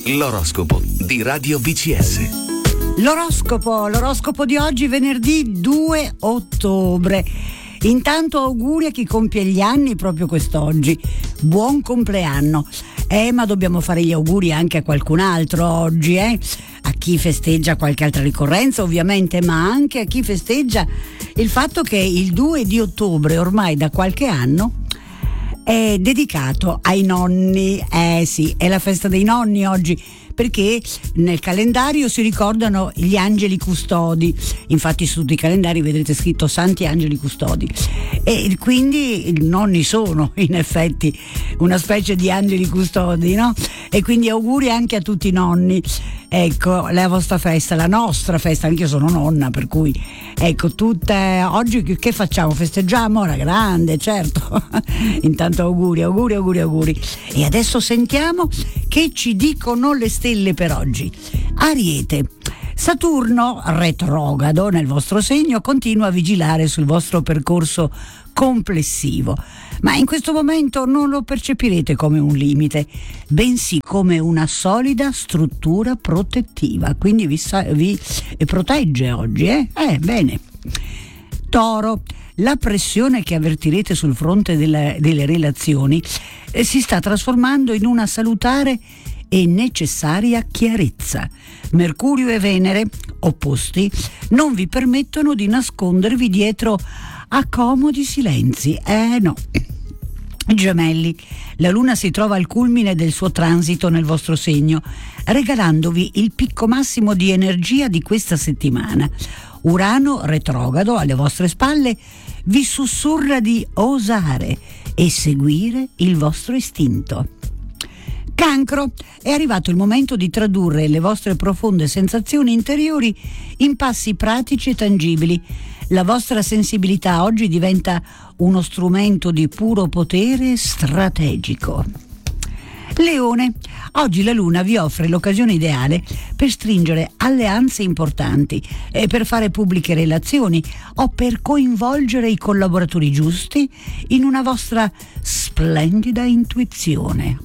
L'oroscopo di Radio VCS. L'oroscopo di oggi, venerdì 2 ottobre. Intanto auguri a chi compie gli anni proprio quest'oggi. Buon compleanno. Ma dobbiamo fare gli auguri anche a qualcun altro oggi, A chi festeggia qualche altra ricorrenza ovviamente, ma anche a chi festeggia il fatto che il 2 di ottobre ormai da qualche anno è dedicato ai nonni. Sì, è la festa dei nonni oggi, perché nel calendario si ricordano gli angeli custodi. Infatti su tutti i calendari vedrete scritto Santi Angeli Custodi, e quindi i nonni sono in effetti una specie di angeli custodi, no? E quindi auguri anche a tutti i nonni. Ecco, la vostra festa, la nostra festa, anche io sono nonna, per cui ecco, tutte oggi che facciamo? Festeggiamo alla grande, certo. Intanto auguri. E adesso sentiamo che ci dicono le stelle per oggi. Ariete. Saturno retrogrado nel vostro segno continua a vigilare sul vostro percorso complessivo, ma in questo momento non lo percepirete come un limite, bensì come una solida struttura protettiva, quindi vi protegge oggi, Bene. Toro. La pressione che avvertirete sul fronte delle relazioni si sta trasformando in una salutare e necessaria chiarezza. Mercurio e Venere, opposti, non vi permettono di nascondervi dietro a comodi silenzi. No. Gemelli. La Luna si trova al culmine del suo transito nel vostro segno, regalandovi il picco massimo di energia di questa settimana. Urano retrogrado alle vostre spalle vi sussurra di osare e seguire il vostro istinto. Cancro. È arrivato il momento di tradurre le vostre profonde sensazioni interiori in passi pratici e tangibili. La vostra sensibilità oggi diventa uno strumento di puro potere strategico. Leone. Oggi la Luna vi offre l'occasione ideale per stringere alleanze importanti, per fare pubbliche relazioni o per coinvolgere i collaboratori giusti in una vostra splendida intuizione.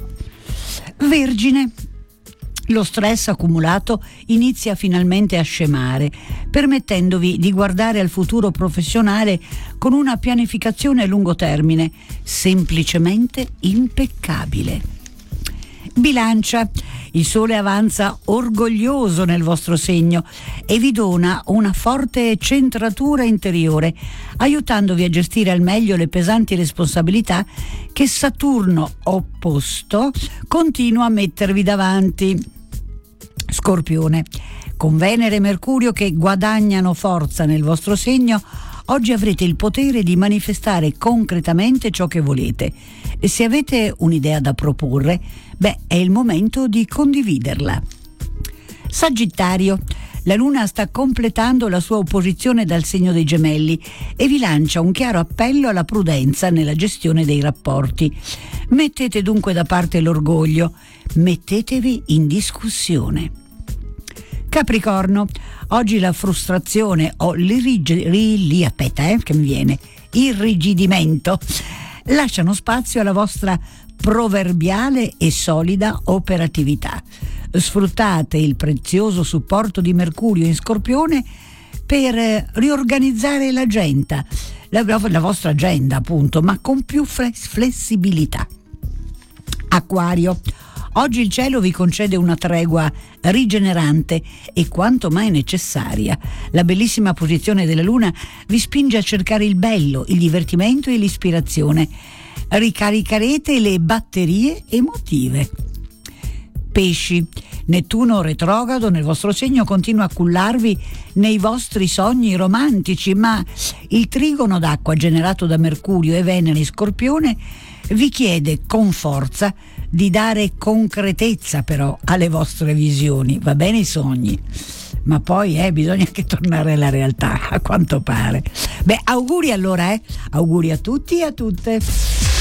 Vergine. Lo stress accumulato inizia finalmente a scemare, permettendovi di guardare al futuro professionale con una pianificazione a lungo termine, semplicemente impeccabile. Bilancia. Il Sole avanza orgoglioso nel vostro segno e vi dona una forte centratura interiore, aiutandovi a gestire al meglio le pesanti responsabilità che Saturno opposto continua a mettervi davanti. Scorpione. Con Venere e Mercurio che guadagnano forza nel vostro segno, oggi avrete il potere di manifestare concretamente ciò che volete, e se avete un'idea da proporre, è il momento di condividerla. Sagittario. La Luna sta completando la sua opposizione dal segno dei Gemelli e vi lancia un chiaro appello alla prudenza nella gestione dei rapporti. Mettete dunque da parte l'orgoglio, mettetevi in discussione. Capricorno. Oggi la frustrazione o irrigidimento lasciano spazio alla vostra proverbiale e solida operatività. Sfruttate il prezioso supporto di Mercurio in Scorpione per riorganizzare la vostra agenda, appunto, ma con più flessibilità. Acquario. Oggi il cielo vi concede una tregua rigenerante e quanto mai necessaria. La bellissima posizione della Luna vi spinge a cercare il bello, il divertimento e l'ispirazione. Ricaricherete le batterie emotive. Pesci. Nettuno retrogrado nel vostro segno continua a cullarvi nei vostri sogni romantici, ma il trigono d'acqua generato da Mercurio e Venere in Scorpione vi chiede con forza di dare concretezza però alle vostre visioni. Va bene i sogni, ma poi bisogna anche tornare alla realtà, a quanto pare. Auguri allora, auguri a tutti e a tutte.